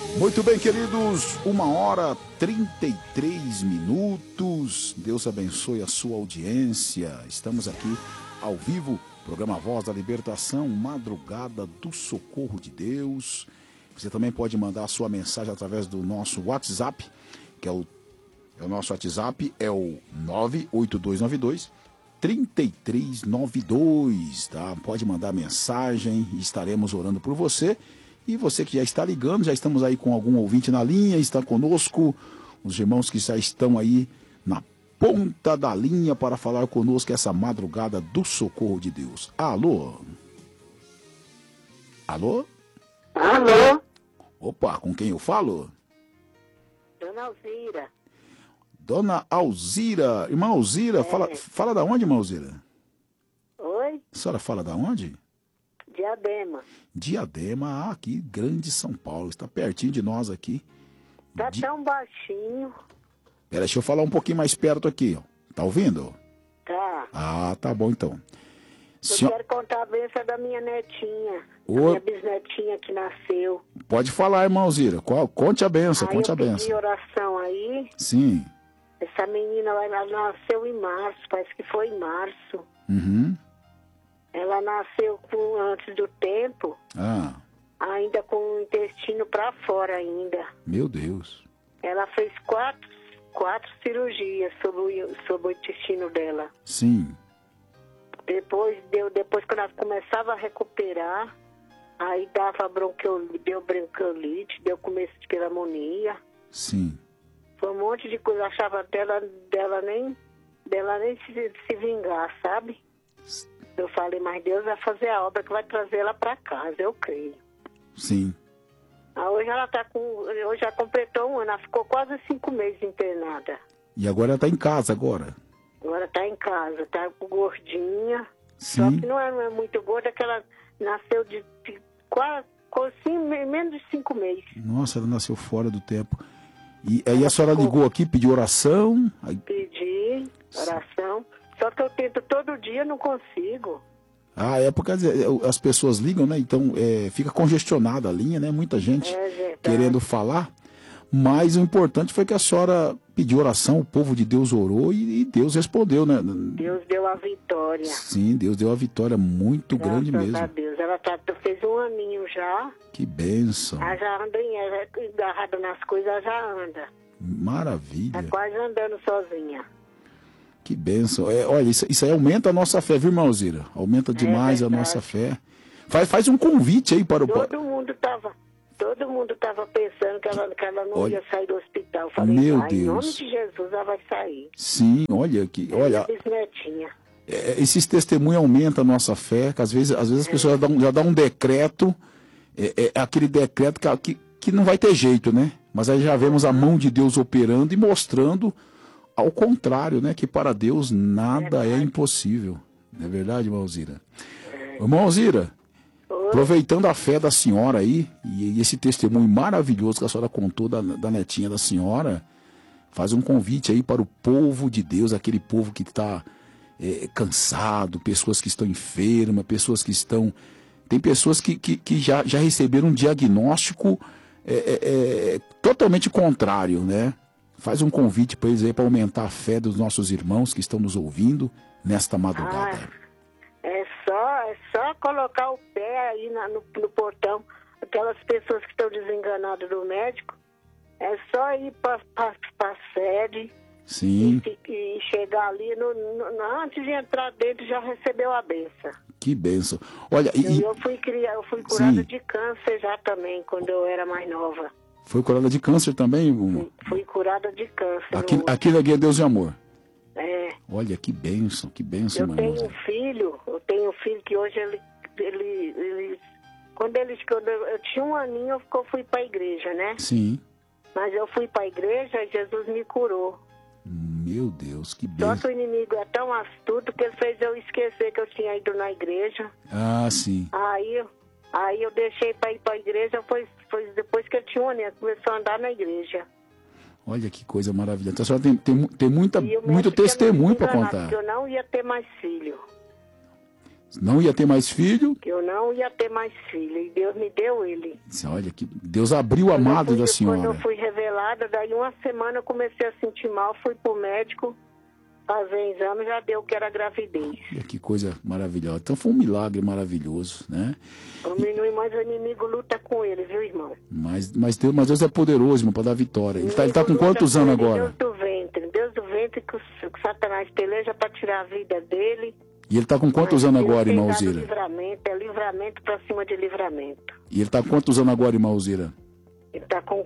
Muito bem, queridos, 1h33. Deus abençoe a sua audiência. Estamos aqui ao vivo, programa Voz da Libertação, Madrugada do Socorro de Deus. Você também pode mandar a sua mensagem através do nosso WhatsApp, que é o nosso WhatsApp, é o 98292-3392, tá? Pode mandar mensagem e estaremos orando por você. E você que já está ligando, já estamos aí com algum ouvinte na linha, está conosco, os irmãos que já estão aí na ponta da linha para falar conosco essa madrugada do socorro de Deus. Alô? Alô? Alô? Opa, com quem eu falo? Dona Alzira. Dona Alzira. Irmã Alzira, fala da onde, irmã Alzira? Oi? A senhora fala da onde? Diadema. Diadema, aqui, grande São Paulo, está pertinho de nós aqui. Tá tão baixinho. Pera, deixa eu falar um pouquinho mais perto aqui, ó. Tá ouvindo? Tá. Ah, tá bom então. Eu quero contar a bênção da minha netinha. Minha bisnetinha que nasceu. Pode falar, irmã Alzira. Conte a benção, aí conte a eu benção. pedi oração aí. Sim. Essa menina, ela nasceu em março, parece que foi em março. Uhum. Ela nasceu antes do tempo, ainda com o intestino para fora ainda. Meu Deus. Ela fez quatro cirurgias sobre o intestino dela. Sim. Depois quando ela começava a recuperar, aí deu bronquiolite, deu começo de pneumonia. Sim. Foi um monte de coisa, achava dela nem se vingar, sabe? Eu falei, mas Deus vai fazer a obra que vai trazer ela para casa, eu creio. Sim. Hoje hoje já completou 1 ano, ela ficou quase 5 meses internada. E agora ela está em casa agora? Agora está em casa, está gordinha. Sim. Só que não é muito gorda, que ela nasceu de quase menos de 5 meses. Nossa, ela nasceu fora do tempo. E aí a senhora ligou aqui, pediu oração? Pedi oração. Só que eu tento todo dia, não consigo. É porque as pessoas ligam, né? Então fica congestionada a linha, né? Muita gente querendo falar. Mas o importante foi que a senhora pediu oração, o povo de Deus orou e Deus respondeu, né? Deus deu a vitória. Sim, Deus deu a vitória muito grande mesmo. Graças a Deus. Ela fez 1 aninho já. Que bênção. Ela já anda, agarrada nas coisas, ela já anda. Maravilha. Tá quase andando sozinha. Que bênção. Olha, isso aí aumenta a nossa fé, viu, irmã Alzira? Aumenta demais a nossa fé. Faz um convite aí para o... Todo mundo tava pensando que ela não ia sair do hospital. Eu falei, meu Deus. Em nome de Jesus, ela vai sair. Sim, olha aqui. Olha, bisnetinha. Esses testemunhos aumentam a nossa fé, que às vezes as pessoas já dão um decreto, aquele decreto que não vai ter jeito, né? Mas aí já vemos a mão de Deus operando e mostrando ao contrário, né? Que para Deus nada é impossível. Não é verdade, irmã Alzira? Irmã Alzira, aproveitando a fé da senhora aí, e esse testemunho maravilhoso que a senhora contou da netinha da senhora, faz um convite aí para o povo de Deus, aquele povo que está cansado, pessoas que estão enfermas, pessoas que estão... Tem pessoas que já receberam um diagnóstico totalmente contrário, né? Faz um convite para eles aí para aumentar a fé dos nossos irmãos que estão nos ouvindo nesta madrugada. É só colocar o pé aí no portão. Aquelas pessoas que estão desenganadas do médico, é só ir para a sede. Sim. E chegar ali, antes de entrar dentro, já recebeu a benção. Que benção. Olha, eu fui curada de câncer já também, quando eu era mais nova. Foi curada de câncer também, irmão? Fui curada de câncer. Aquilo aqui é Deus de amor. Olha, que bênção, Eu tenho um filho que hoje quando eu tinha 1 aninho, eu fui para a igreja, né? Sim. Mas eu fui para a igreja e Jesus me curou. Meu Deus, que bênção. Só que o inimigo é tão astuto que ele fez eu esquecer que eu tinha ido na igreja. Sim. Aí eu deixei para ir para a igreja, foi depois que eu tinha 1 aninho, começou a andar na igreja. Olha que coisa maravilhosa. Então, a senhora tem muito testemunho para contar. Que eu não ia ter mais filho. Não ia ter mais filho? Que eu não ia ter mais filho. E Deus me deu ele. Olha, que Deus abriu a madre da senhora. Quando eu fui revelada, daí uma semana eu comecei a sentir mal, fui pro médico fazer exame, já deu que era gravidez. Olha, que coisa maravilhosa. Então foi um milagre maravilhoso, né? Mas o inimigo luta com ele, viu, irmão? Mas Deus é poderoso, irmão, para dar vitória. Ele tá com quantos anos agora? Deus do ventre que o Satanás peleja para tirar a vida dele. E ele tá com quantos anos agora, irmã Alzira? É livramento para cima de livramento. E ele tá com quantos anos agora, irmã Alzira? Ele tá com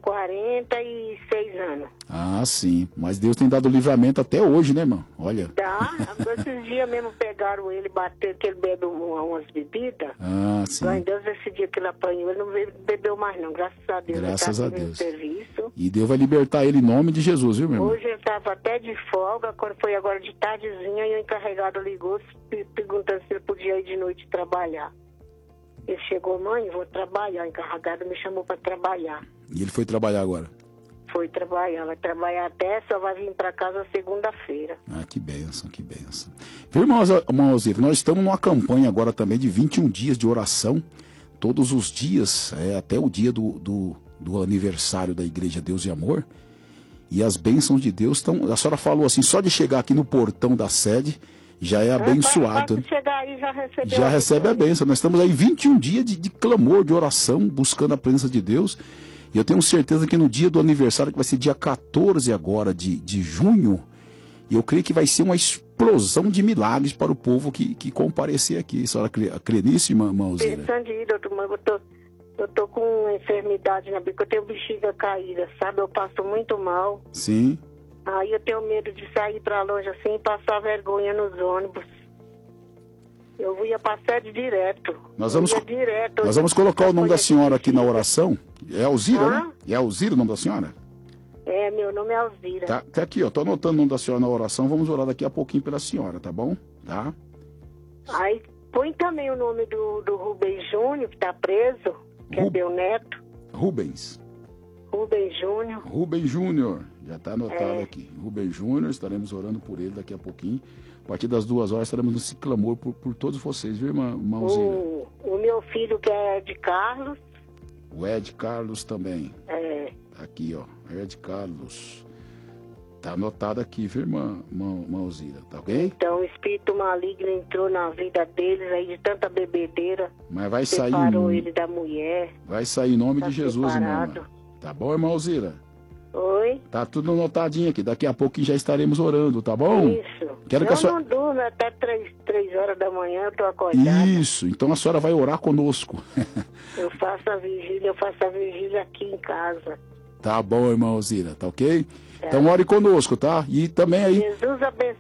46 anos. Ah, sim. Mas Deus tem dado livramento até hoje, né, irmão? Olha. Tá. Esses dias mesmo pegaram ele, bateram, que ele bebeu umas bebidas. Ah, sim. Mas Deus, esse dia que ele apanhou, ele não bebeu mais não, graças a Deus. Graças a Deus. Serviço. E Deus vai libertar ele em nome de Jesus, viu, meu irmão? Hoje ele estava até de folga, quando foi agora de tardezinha, e o encarregado ligou, perguntando se ele podia ir de noite trabalhar. Ele chegou, mãe, vou trabalhar. O encarregado me chamou para trabalhar. E ele foi trabalhar agora? Foi trabalhar, vai trabalhar até, só vai vir para casa segunda-feira. Ah, que bênção, que bênção. Viu, irmão Alzira, nós estamos numa campanha agora também de 21 dias de oração, todos os dias, até o dia do aniversário da Igreja Deus e Amor, e as bênçãos de Deus estão... A senhora falou assim, só de chegar aqui no portão da sede, já é abençoado. Chegar aí, já recebe a bênção. Nós estamos aí 21 dias de clamor, de oração, buscando a presença de Deus. E eu tenho certeza que no dia do aniversário, que vai ser dia 14 agora de junho, eu creio que vai ser uma explosão de milagres para o povo que comparecer aqui. A senhora crê nisso, irmã Alzira? Pensando em ir, doutor, mas eu tô com uma enfermidade na bica, eu tenho bexiga caída, sabe? Eu passo muito mal. Sim. Aí eu tenho medo de sair para longe assim e passar vergonha nos ônibus. Eu ia para a sede direto. Nós vamos colocar o nome da senhora aqui na oração. É Alzira, né? É Alzira o nome da senhora? É, meu nome é Alzira. Tá aqui, ó. Tô anotando o nome da senhora na oração. Vamos orar daqui a pouquinho pela senhora, tá bom? Tá? Aí põe também o nome do Rubens Júnior, que tá preso, que é meu neto. Rubens Júnior. Rubens Júnior. Já está anotado aqui. Rubens Júnior, estaremos orando por ele daqui a pouquinho. A partir das 2 horas estaremos nesse clamor por todos vocês, viu, irmã Alzira? O meu filho, que é Ed Carlos. O Ed Carlos também. É. Aqui, ó. Ed Carlos. Tá anotado aqui, viu, irmã Alzira? Tá ok? Então, o espírito maligno entrou na vida deles aí de tanta bebedeira. Mas vai sair. Separou ele da mulher. Vai sair em nome de Jesus, separado. irmã. Tá bom, irmã Alzira? Oi? Tá tudo anotadinho aqui. Daqui a pouco já estaremos orando, tá bom? Isso. Eu não durmo até 3 horas da manhã, eu tô acordada. Isso. Então a senhora vai orar conosco. Eu faço a vigília aqui em casa. Tá bom, irmã Alzira, tá ok? Então ore conosco, tá? E também aí... Jesus abençoe